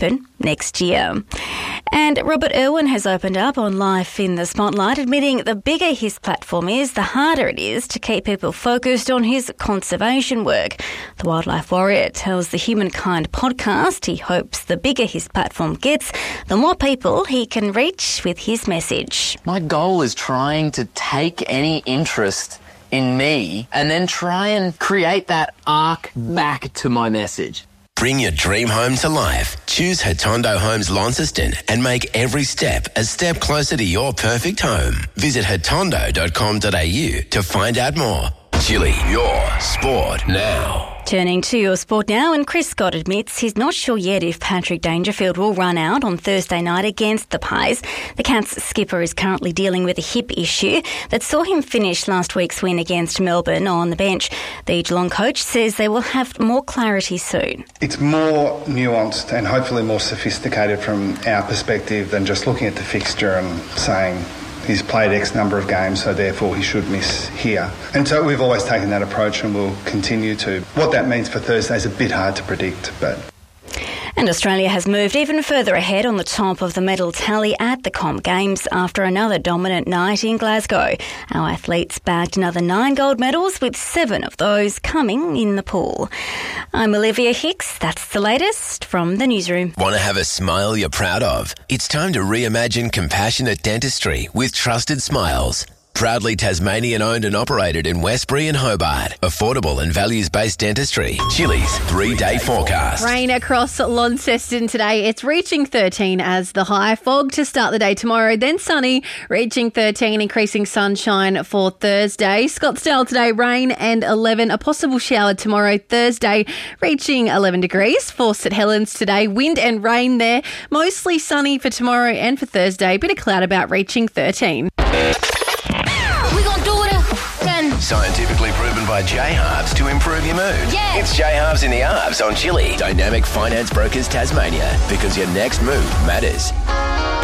open next year. And Robert Irwin has opened up on Life in the Spotlight, admitting the bigger his platform is, the harder it is to keep people focused on his conservation work. The wildlife warrior tells the Humankind podcast he hopes the bigger his platform gets, the more people he can reach with his message. My goal is trying to take any interest in me and then try and create that arc back to my message. Bring your dream home to life. Choose Hatondo Homes Launceston and make every step a step closer to your perfect home. Visit hatondo.com.au to find out more. Chili, your sport now. Turning to your sport now, and Chris Scott admits he's not sure yet if Patrick Dangerfield will run out on Thursday night against the Pies. The Cats skipper is currently dealing with a hip issue that saw him finish last week's win against Melbourne on the bench. The Geelong coach says they will have more clarity soon. It's more nuanced and hopefully more sophisticated from our perspective than just looking at the fixture and saying he's played X number of games, so therefore he should miss here. And so we've always taken that approach and will continue to. What that means for Thursday is a bit hard to predict, but... And Australia has moved even further ahead on the top of the medal tally at the Comm Games after another dominant night in Glasgow. Our athletes bagged another 9 gold medals, with 7 of those coming in the pool. I'm Olivia Hicks. That's the latest from the newsroom. Want to have a smile you're proud of? It's time to reimagine compassionate dentistry with Trusted Smiles. Proudly Tasmanian owned and operated in Westbury and Hobart. Affordable and values-based dentistry. Chili's 3-day forecast. Rain across Launceston today. It's reaching 13 as the high. Fog to start the day tomorrow, then sunny, reaching 13, increasing sunshine for Thursday. Scottsdale today, rain and 11. A possible shower tomorrow, Thursday, reaching 11 degrees. For St Helens today, wind and rain there. Mostly sunny for tomorrow and for Thursday. Bit of cloud about, reaching 13. Scientifically proven by J-Halves to improve your mood. Yeah. It's J-Halves in the Halves on Chili. Dynamic Finance Brokers Tasmania, because your next move matters.